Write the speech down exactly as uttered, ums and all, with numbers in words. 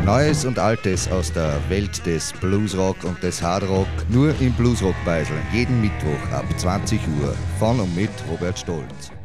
Neues und Altes aus der Welt des Bluesrock und des Hardrock nur im Bluesrock-Beisel. Jeden Mittwoch ab zwanzig Uhr von und mit Robert Stolz.